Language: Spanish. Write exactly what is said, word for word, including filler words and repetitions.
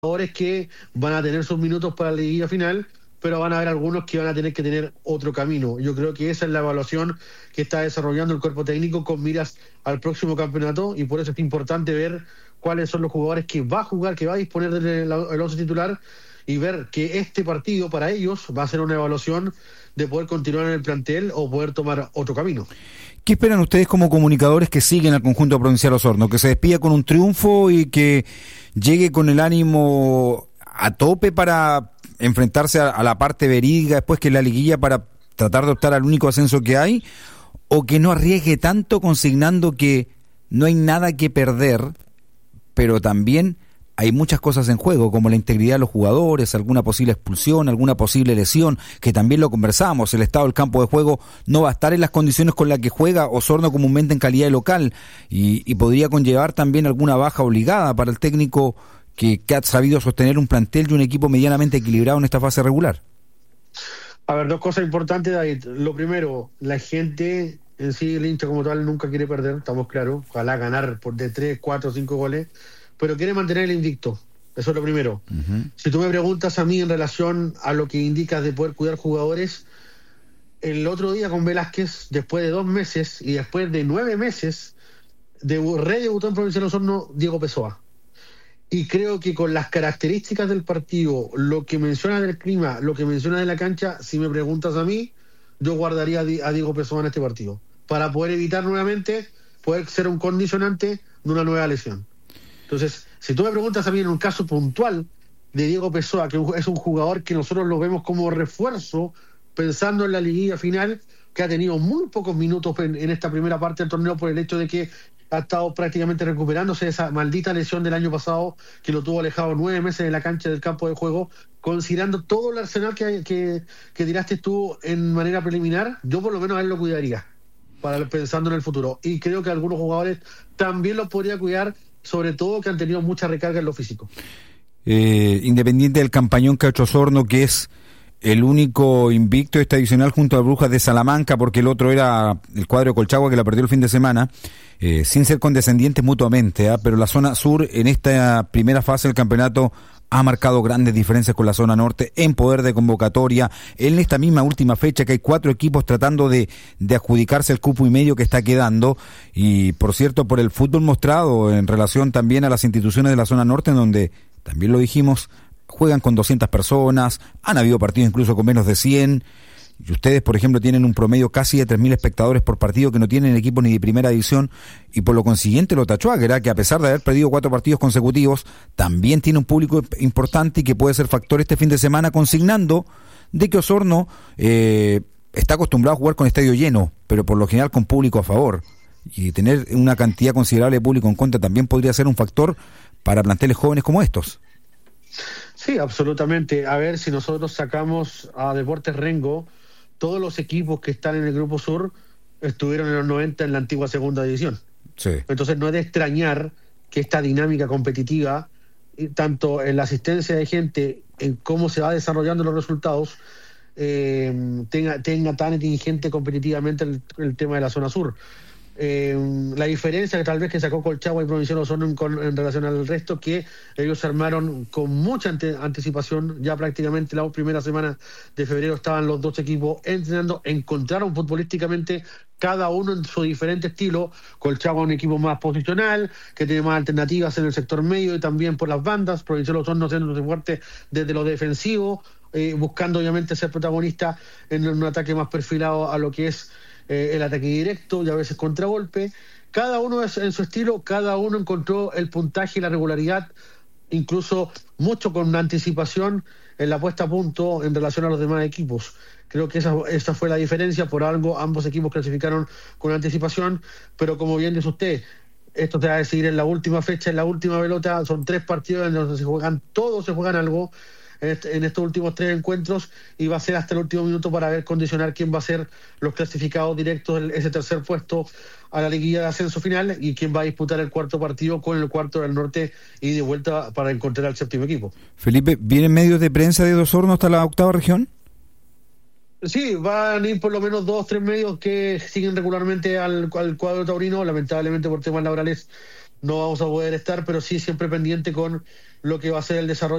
jugadores que van a tener sus minutos para la liguilla final, pero van a haber algunos que van a tener que tener otro camino. Yo creo que esa es la evaluación que está desarrollando el cuerpo técnico con miras al próximo campeonato, y por eso es importante ver cuáles son los jugadores que va a jugar, que va a disponer del once titular, y ver que este partido para ellos va a ser una evaluación de poder continuar en el plantel o poder tomar otro camino. ¿Qué esperan ustedes como comunicadores que siguen al conjunto provincial Osorno? ¿Que se despida con un triunfo y que llegue con el ánimo a tope para enfrentarse a, a la parte verídica después que es la liguilla, para tratar de optar al único ascenso que hay? ¿O que no arriesgue tanto, consignando que no hay nada que perder, pero también hay muchas cosas en juego, como la integridad de los jugadores, alguna posible expulsión, alguna posible lesión, que también lo conversamos? El estado del campo de juego no va a estar en las condiciones con las que juega Osorno comúnmente en calidad de local, y, y podría conllevar también alguna baja obligada para el técnico que, que ha sabido sostener un plantel y un equipo medianamente equilibrado en esta fase regular. A ver, dos cosas importantes, David. Lo primero, la gente en sí, el hincha como tal, nunca quiere perder, estamos claros. Ojalá ganar por de tres, cuatro, cinco goles, pero quiere mantener el invicto. Eso es lo primero. Uh-huh. Si tú me preguntas a mí en relación a lo que indicas de poder cuidar jugadores, el otro día con Velázquez, después de dos meses y después de nueve meses, de redebutó en Provincial Osorno Diego Pessoa. Y creo que con las características del partido, lo que menciona del clima, lo que menciona de la cancha, si me preguntas a mí, yo guardaría a Diego Pessoa en este partido, para poder evitar nuevamente, poder ser un condicionante de una nueva lesión. Entonces, si tú me preguntas a mí en un caso puntual de Diego Pessoa, que es un jugador que nosotros lo vemos como refuerzo, pensando en la liguilla final, que ha tenido muy pocos minutos en, en esta primera parte del torneo por el hecho de que ha estado prácticamente recuperándose de esa maldita lesión del año pasado, que lo tuvo alejado nueve meses de la cancha del campo de juego. Considerando todo el arsenal que, que, que tiraste tú en manera preliminar, yo por lo menos a él lo cuidaría, para, pensando en el futuro. Y creo que algunos jugadores también los podría cuidar, sobre todo que han tenido mucha recarga en lo físico. Eh, independiente del campañón que ha hecho Osorno, que es el único invicto este adicional junto a Brujas de Salamanca, porque el otro era el cuadro de Colchagua, que la perdió el fin de semana, eh, sin ser condescendientes mutuamente, ¿eh? Pero la zona sur en esta primera fase del campeonato ha marcado grandes diferencias con la zona norte en poder de convocatoria. En esta misma última fecha, que hay cuatro equipos tratando de, de adjudicarse el cupo y medio que está quedando, y por cierto, por el fútbol mostrado en relación también a las instituciones de la zona norte, en donde, también lo dijimos, juegan con doscientas personas, han habido partidos incluso con menos de cien, y ustedes, por ejemplo, tienen un promedio casi de tres mil espectadores por partido, que no tienen equipos ni de primera división, y por lo consiguiente lo tachó, que era que a pesar de haber perdido cuatro partidos consecutivos, también tiene un público importante y que puede ser factor este fin de semana, consignando de que Osorno eh, está acostumbrado a jugar con estadio lleno, pero por lo general con público a favor, y tener una cantidad considerable de público en contra también podría ser un factor para planteles jóvenes como estos. Sí, absolutamente. A ver, si nosotros sacamos a Deportes Rengo, todos los equipos que están en el Grupo Sur estuvieron en los noventa en la antigua segunda división. Sí. Entonces no es de extrañar que esta dinámica competitiva, tanto en la asistencia de gente, en cómo se va desarrollando los resultados, eh, tenga, tenga tan exigente competitivamente el, el tema de la zona sur. Eh, la diferencia que tal vez que sacó Colchagua y Provincial Osorno en, en relación al resto, que ellos se armaron con mucha ante, anticipación. Ya prácticamente la primera semana de febrero estaban los dos equipos entrenando, encontraron futbolísticamente cada uno en su diferente estilo. Colchagua un equipo más posicional, que tiene más alternativas en el sector medio y también por las bandas. Provincial Osorno siendo fuerte desde lo defensivo, eh, buscando obviamente ser protagonista en un ataque más perfilado a lo que es Eh, el ataque directo y a veces contragolpe. Cada uno es en su estilo, cada uno encontró el puntaje y la regularidad, incluso mucho con una anticipación en la puesta a punto en relación a los demás equipos. Creo que esa, esa fue la diferencia. Por algo ambos equipos clasificaron con anticipación, pero como bien dice usted, esto te va a decidir en la última fecha, en la última pelota. Son tres partidos en los que se juegan, todos se juegan algo en estos últimos tres encuentros, y va a ser hasta el último minuto para ver condicionar quién va a ser los clasificados directos, ese tercer puesto a la liguilla de ascenso final, y quién va a disputar el cuarto partido con el cuarto del norte y de vuelta para encontrar al séptimo equipo. Felipe, ¿vienen medios de prensa de Osorno hasta la octava región? Sí, van a ir por lo menos dos, tres medios que siguen regularmente al, al cuadro taurino. Lamentablemente por temas laborales no vamos a poder estar, pero sí siempre pendiente con lo que va a ser el desarrollo